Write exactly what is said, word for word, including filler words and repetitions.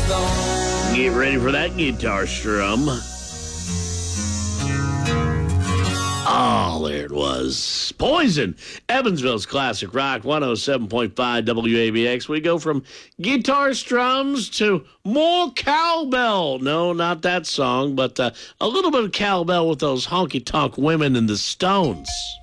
Get ready for that guitar strum. Oh, there it was. Poison, Evansville's classic rock, one oh seven point five W A B X. We go from guitar strums to more cowbell. No, not that song, but uh, a little bit of cowbell with those honky-tonk women in the Stones.